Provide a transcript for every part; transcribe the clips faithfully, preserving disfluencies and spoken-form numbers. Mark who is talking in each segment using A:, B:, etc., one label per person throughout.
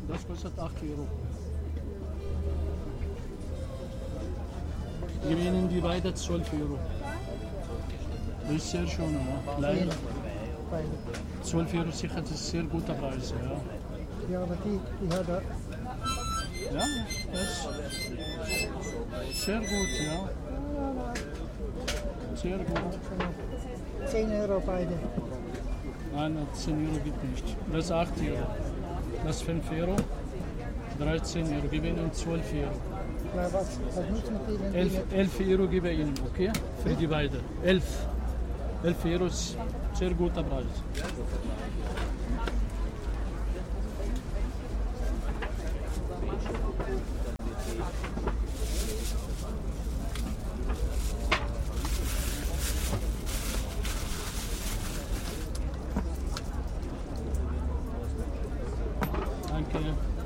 A: Das kostet acht Euro. Ich gebe Ihnen die beide zwölf Euro. Das ist sehr schön, ja. Leider. zwölf Euro sicher, das ist sehr guter Preis, ja.
B: Ja, aber die, die hat er.
A: Ja, das ist sehr gut, ja. Sehr gut.
B: zehn Euro beide.
A: Nein, zehn Euro gibt nicht. Das ist acht Euro. Das ist fünf Euro. dreizehn Euro. Ich gebe Ihnen zwölf Euro.
B: Ja, was, was muss mit denen?
A: elf, elf Euro gebe ich Ihnen, okay? Für die beiden. elf. elf Euro ist sehr guter Preis. Danke.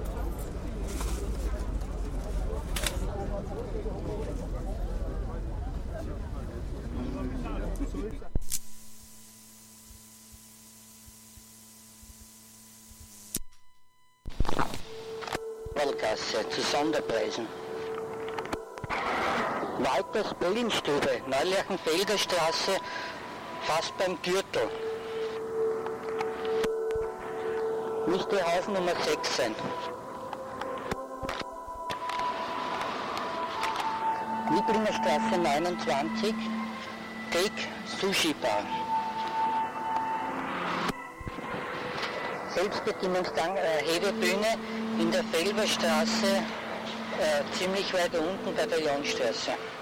C: Gasse zu Sonderpreisen. Walters Bullenstube, Neulerchenfelder Straße, fast beim Gürtel. Müsste Haus Nummer sechs sein. Niblinger Straße neunundzwanzig, Take Sushi Bar. Selbstbedienungsgang äh, Hebebühne in der Felberstraße, äh, ziemlich weit unten bei der Jonstraße.